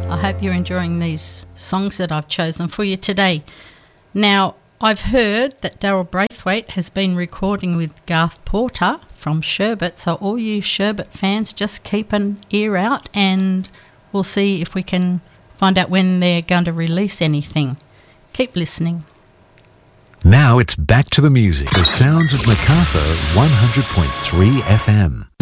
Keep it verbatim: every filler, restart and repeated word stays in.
I hope you're enjoying these songs that I've chosen for you today. Now, I've heard that Daryl Braithwaite has been recording with Garth Porter from Sherbet, so all you Sherbet fans, just keep an ear out and we'll see if we can find out when they're going to release anything. Keep listening. Now it's back to the music. The sounds of Macarthur one hundred point three F M.